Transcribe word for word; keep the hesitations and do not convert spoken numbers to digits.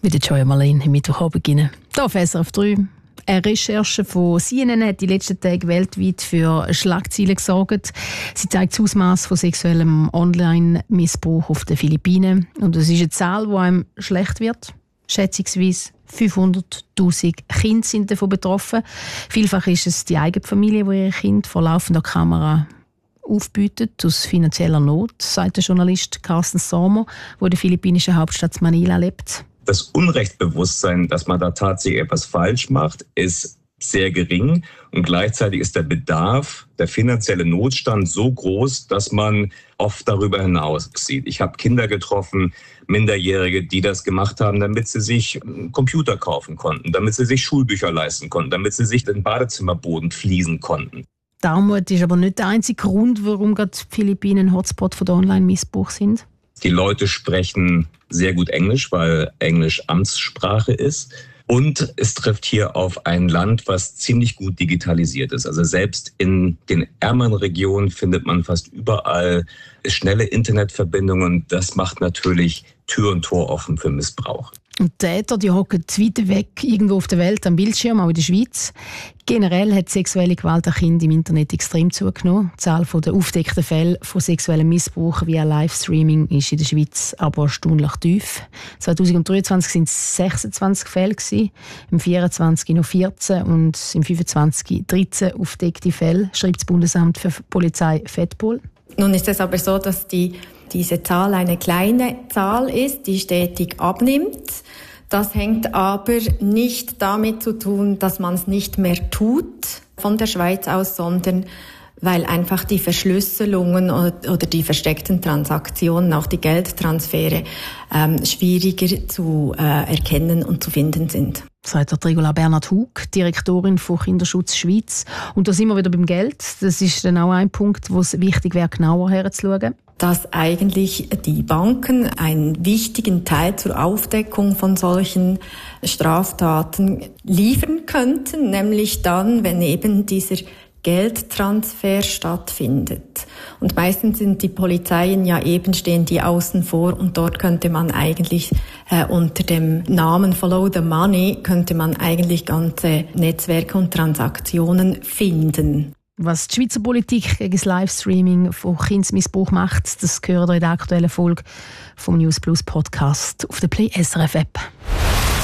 Mit der Joy Marlene im Mittwochabend beginnen. Hier auf S R F drei. Eine Recherche von C N N hat die letzten Tage weltweit für Schlagzeilen gesorgt. Sie zeigt das Ausmaß von sexuellem Online-Missbrauch auf den Philippinen. Und es ist eine Zahl, die einem schlecht wird. Schätzungsweise fünfhunderttausend Kinder sind davon betroffen. Vielfach ist es die eigene Familie, die ihre Kinder vor laufender Kamera aufbietet, aus finanzieller Not, sagt der Journalist Carsten Sommer, der in der philippinischen Hauptstadt Manila lebt. Das Unrechtsbewusstsein, dass man da tatsächlich etwas falsch macht, ist sehr gering. Und gleichzeitig ist der Bedarf, der finanzielle Notstand so groß, dass man oft darüber hinaus sieht. Ich habe Kinder getroffen, Minderjährige, die das gemacht haben, damit sie sich einen Computer kaufen konnten, damit sie sich Schulbücher leisten konnten, damit sie sich den Badezimmerboden fließen konnten. Die Armut ist aber nicht der einzige Grund, warum gerade die Philippinen ein Hotspot von der Online-Missbrauch sind. Die Leute sprechen sehr gut Englisch, weil Englisch Amtssprache ist. Und es trifft hier auf ein Land, was ziemlich gut digitalisiert ist. Also selbst in den ärmeren Regionen findet man fast überall schnelle Internetverbindungen. Das macht natürlich Tür und Tor offen für Missbrauch. Und die Täter, die hocken weit weg, irgendwo auf der Welt, am Bildschirm, auch in der Schweiz. Generell hat sexuelle Gewalt an Kindern im Internet extrem zugenommen. Die Zahl der aufgedeckten Fälle von sexuellem Missbrauch via Livestreaming ist in der Schweiz aber erstaunlich tief. zwanzig dreiundzwanzig waren es sechsundzwanzig Fälle, im vierundzwanzig noch vierzehn und im fünfundzwanzig dreizehn aufgedeckte Fälle, schreibt das Bundesamt für Polizei Fedpol. Nun ist es aber so, dass die, diese Zahl eine kleine Zahl ist, die stetig abnimmt. Das hängt aber nicht damit zu tun, dass man es nicht mehr tut von der Schweiz aus, sondern weil einfach die Verschlüsselungen oder die versteckten Transaktionen, auch die Geldtransfere, ähm, schwieriger zu äh, erkennen und zu finden sind. Sagt Regula Bernhard Hug, Direktorin von Kinderschutz Schweiz. Und da sind wir wieder beim Geld. Das ist dann auch ein Punkt, wo es wichtig wäre, genauer herzuschauen. Dass eigentlich die Banken einen wichtigen Teil zur Aufdeckung von solchen Straftaten liefern könnten, nämlich dann, wenn eben dieser Geldtransfer stattfindet. Und meistens sind die Polizeien ja eben, stehen die außen vor und dort könnte man eigentlich äh, unter dem Namen Follow the Money könnte man eigentlich ganze Netzwerke und Transaktionen finden. Was die Schweizer Politik gegen das Livestreaming von Kindesmissbrauch macht, das gehört in der aktuellen Folge vom News Plus Podcast auf der Play S R F App.